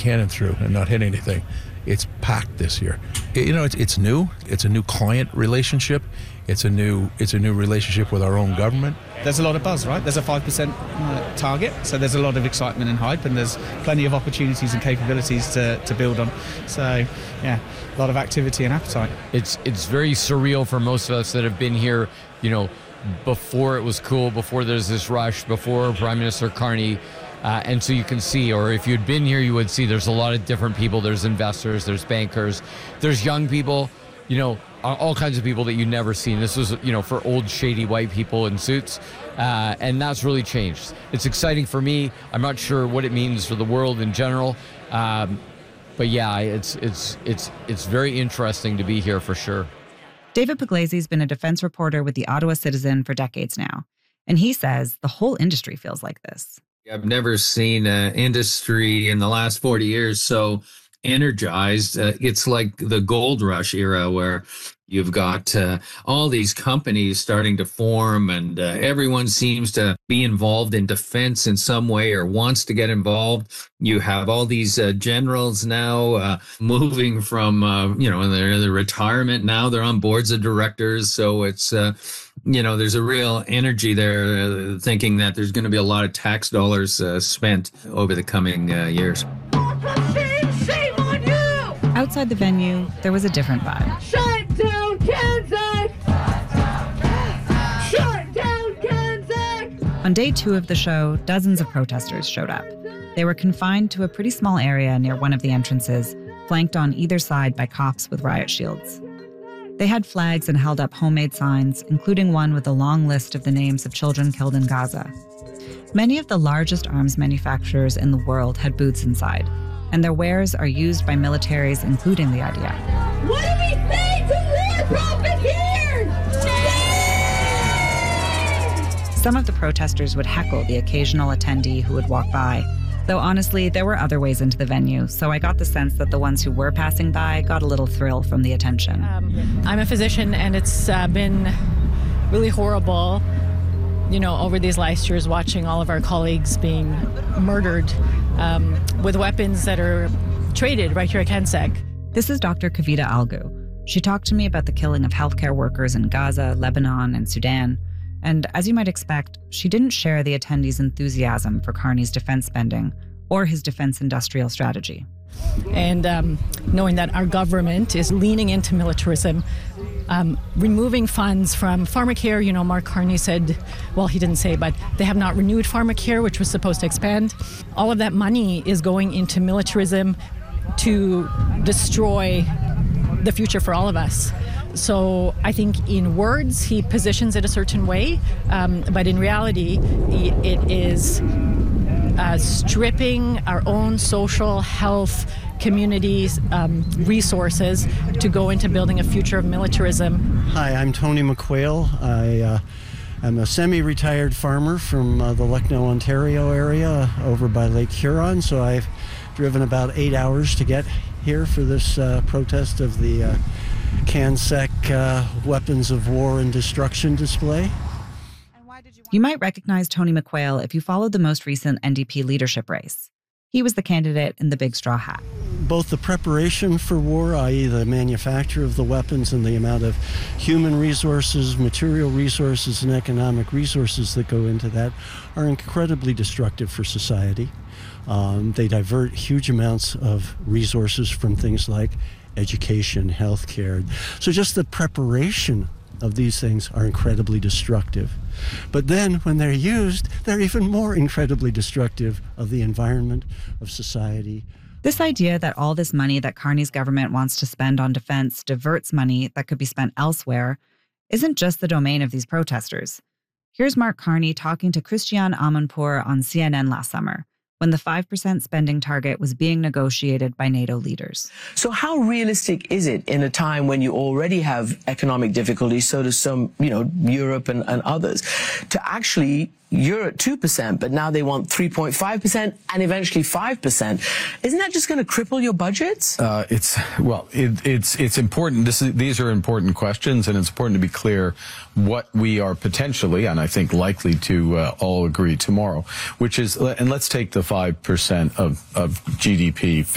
cannon through and not hit anything. It's packed this year. It's new. It's a new client relationship. It's a new relationship with our own government. There's a lot of buzz, right? There's a 5% target, so there's a lot of excitement and hype, and there's plenty of opportunities and capabilities to build on. So, yeah, a lot of activity and appetite. It's very surreal for most of us that have been here, before it was cool, before there's this rush, before Prime Minister Carney. And so you can see, or if you'd been here, you would see there's a lot of different people. There's investors, there's bankers, there's young people, all kinds of people that you've never seen. This was, for old, shady white people in suits. And that's really changed. It's exciting for me. I'm not sure what it means for the world in general. But yeah, it's very interesting to be here for sure. David Pugliese been a defense reporter with the Ottawa Citizen for decades now. And he says the whole industry feels like this. I've never seen an industry in the last 40 years so energized. It's like the gold rush era where you've got all these companies starting to form, and everyone seems to be involved in defense in some way or wants to get involved. You have all these generals now moving from, their retirement now. They're on boards of directors. So it's, there's a real energy there thinking that there's going to be a lot of tax dollars spent over the coming years. Outside the venue, there was a different vibe. Shut down Kansas! Shut down Kansas! On day 2 of the show, dozens of protesters showed up. They were confined to a pretty small area near one of the entrances, flanked on either side by cops with riot shields. They had flags and held up homemade signs, including one with a long list of the names of children killed in Gaza. Many of the largest arms manufacturers in the world had booths inside, and their wares are used by militaries, including the IDF. What do we say to war profiteers? Some of the protesters would heckle the occasional attendee who would walk by, though honestly, there were other ways into the venue, so I got the sense that the ones who were passing by got a little thrill from the attention. I'm a physician, and it's been really horrible, over these last years, watching all of our colleagues being murdered with weapons that are traded right here at CanSec. This is Dr. Kavita Algu. She talked to me about the killing of healthcare workers in Gaza, Lebanon, and Sudan. And as you might expect, she didn't share the attendees' enthusiasm for Carney's defense spending or his defense industrial strategy. And knowing that our government is leaning into militarism, removing funds from pharmacare. Mark Carney said, well, he didn't say, but they have not renewed pharmacare, which was supposed to expand. All of that money is going into militarism to destroy the future for all of us. So I think in words, he positions it a certain way, but in reality, it is stripping our own social health communities resources to go into building a future of militarism. Hi, I'm Tony McQuail. I am a semi-retired farmer from the Lucknow, Ontario area over by Lake Huron, so I've driven about 8 hours to get here for this protest of the CanSec weapons of war and destruction display. You might recognize Tony McQuail if you followed the most recent NDP leadership race. He was the candidate in the big straw hat. Both the preparation for war, i.e. the manufacture of the weapons and the amount of human resources, material resources, and economic resources that go into that are incredibly destructive for society. They divert huge amounts of resources from things like education, healthcare. So just the preparation of these things are incredibly destructive. But then when they're used, they're even more incredibly destructive of the environment, of society. This idea that all this money that Carney's government wants to spend on defense diverts money that could be spent elsewhere isn't just the domain of these protesters. Here's Mark Carney talking to Christiane Amanpour on CNN last summer, when the 5% spending target was being negotiated by NATO leaders. So how realistic is it in a time when you already have economic difficulties, so does some, Europe and others, to actually, you're at 2%, but now they want 3.5% and eventually 5%. Isn't that just going to cripple your budgets? It's important. These are important questions, and it's important to be clear what we are potentially, and I think likely to all agree tomorrow, which is, and let's take the 5% of GDP.